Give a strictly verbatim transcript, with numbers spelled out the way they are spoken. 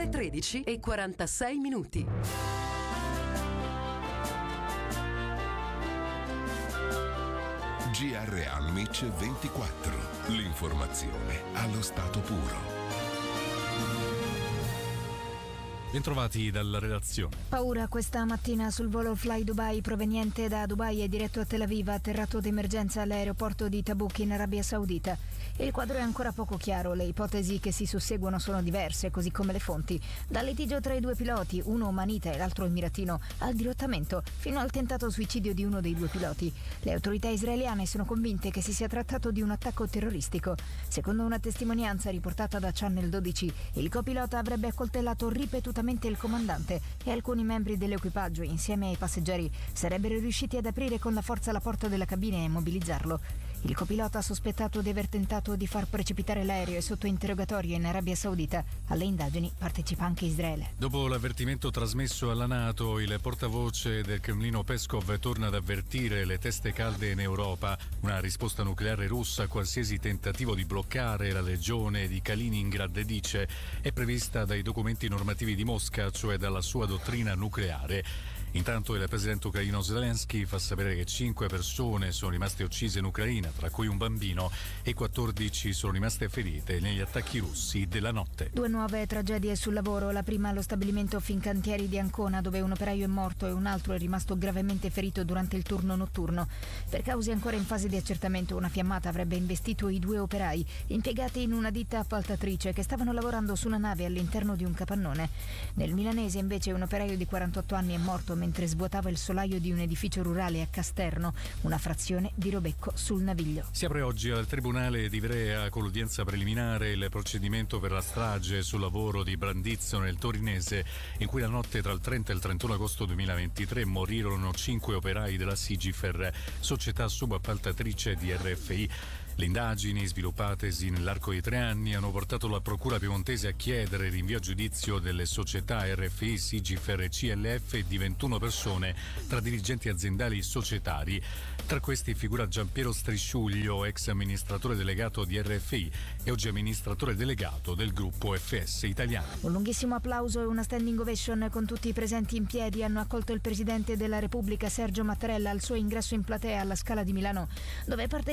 le tredici e quarantasei minuti. G R Almich ventiquattro. L'informazione allo stato puro. Bentrovati dalla redazione. Paura questa mattina sul volo Fly Dubai proveniente da Dubai e diretto a Tel Aviv, atterrato d'emergenza all'aeroporto di Tabuk in Arabia Saudita. Il quadro è ancora poco chiaro, le ipotesi che si susseguono sono diverse, così come le fonti. Dal litigio tra i due piloti, uno omanita e l'altro emiratino, al dirottamento, fino al tentato suicidio di uno dei due piloti. Le autorità israeliane sono convinte che si sia trattato di un attacco terroristico. Secondo una testimonianza riportata da Channel dodici, il copilota avrebbe accoltellato ripetutamente il comandante e alcuni membri dell'equipaggio, insieme ai passeggeri, sarebbero riusciti ad aprire con la forza la porta della cabina e immobilizzarlo. Il copilota, sospettato di aver tentato di far precipitare l'aereo, è sotto interrogatorio in Arabia Saudita. Alle indagini partecipa anche Israele. Dopo l'avvertimento trasmesso alla NATO, il portavoce del Cremlino Peskov torna ad avvertire le teste calde in Europa. Una risposta nucleare russa a qualsiasi tentativo di bloccare la legione di Kaliningrad, dice, è prevista dai documenti normativi di Mosca, cioè dalla sua dottrina nucleare. Intanto il presidente ucraino Zelensky fa sapere che cinque persone sono rimaste uccise in Ucraina, tra cui un bambino, e quattordici sono rimaste ferite negli attacchi russi della notte. Due nuove tragedie sul lavoro, la prima allo stabilimento Fincantieri di Ancona, dove un operaio è morto e un altro è rimasto gravemente ferito durante il turno notturno. Per cause ancora in fase di accertamento, una fiammata avrebbe investito i due operai, impiegati in una ditta appaltatrice, che stavano lavorando su una nave all'interno di un capannone. Nel milanese invece un operaio di quarantotto anni è morto mentre svuotava il solaio di un edificio rurale a Casterno, una frazione di Robecco sul Naviglio. Si apre oggi al Tribunale di Ivrea con l'udienza preliminare il procedimento per la strage sul lavoro di Brandizzo nel Torinese, in cui la notte tra il trenta e il trentuno agosto duemilaventitré morirono cinque operai della Sigifer, società subappaltatrice di R F I. Le indagini, sviluppatesi nell'arco di tre anni, hanno portato la Procura piemontese a chiedere il rinvio a giudizio delle società R F I, Sigifer e C L F di ventuno persone, tra dirigenti aziendali e societari. Tra questi figura Giampiero Strisciuglio, ex amministratore delegato di R F I e oggi amministratore delegato del gruppo F S Italiano. Un lunghissimo applauso e una standing ovation con tutti i presenti in piedi hanno accolto il Presidente della Repubblica Sergio Mattarella al suo ingresso in platea alla Scala di Milano, dove parte